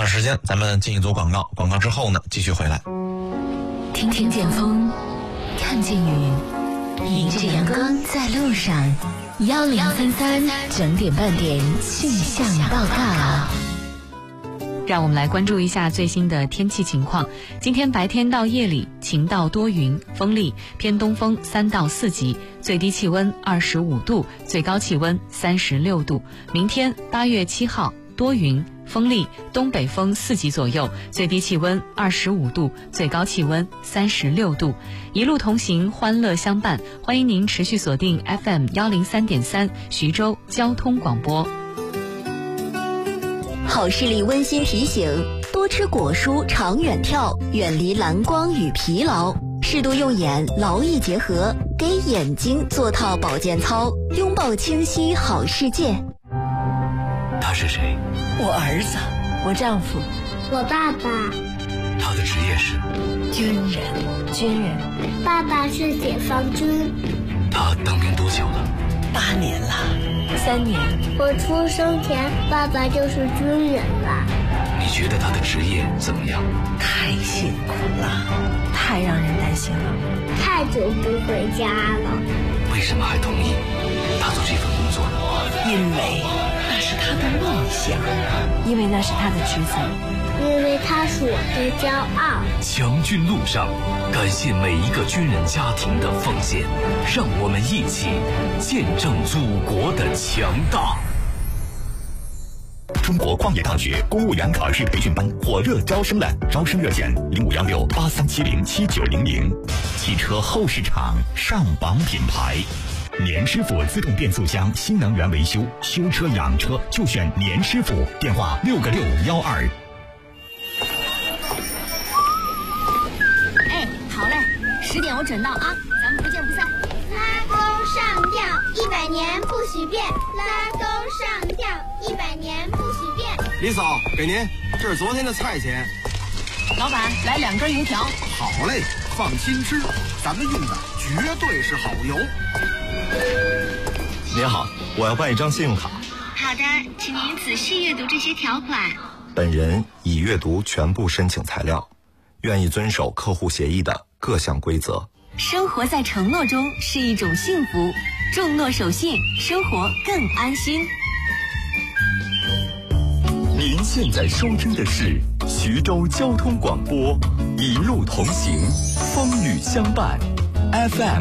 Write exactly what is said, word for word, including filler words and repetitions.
段时间咱们进一组广告，广告之后呢继续回来。 听听见风，看见雨，迎着阳光在路上。幺零三三整点半点气象报告。 让我们来关注一下最新的天气情况。今天白天到夜里晴到多云，风力偏东风三到四级，最低气温二十五度，最高气温三十六度。明天八月七号多云，风力东北风四级左右，最低气温二十五度，最高气温三十六度。一路同行，欢乐相伴，欢迎您持续锁定 F M 幺零三点三徐州交通广播。 好视力温馨提醒：多吃果蔬，长远眺，远离蓝光与疲劳，适度用眼，劳逸结合，给眼睛做套保健操，拥抱清晰好世界。 他是谁？ 我儿子，我丈夫， 我爸爸。 他的职业是军人。 军人。爸爸是解放军。 他当兵多久了？ 八年了。三年。 我出生前，爸爸就是军人了。 你觉得他的职业怎么样？ 太辛苦了，太让人担心了。 太久不回家了。 为什么还同意他做这份工作？ 因为那是他的梦想，因为那是他的职责， 因为他是我的骄傲。 强军路上，感谢每一个军人家庭的奉献，让我们一起见证祖国的强大。 中国矿业大学公务员考试培训班火热招生了，招生热线零五幺六八三七零七九零零。汽车后市场上榜品牌，年师傅自动变速箱新能源维修，修车养车就选年师傅，电话六个六幺二。 哎，好嘞，十点我准到啊，咱们不见不散。 拉钩上吊一百年不许变，拉钩上吊一百年不许变。 李嫂，给您，这是昨天的菜钱。 老板，来两根油条。 好嘞，放心吃，咱们用的绝对是好油。 您好，我要办一张信用卡。 好的，请您仔细阅读这些条款。 本人已阅读全部申请材料，愿意遵守客户协议的各项规则。 生活在承诺中是一种幸福，重诺守信，生活更安心。 您现在收听的是徐州交通广播，一路同行，风雨相伴 ，F M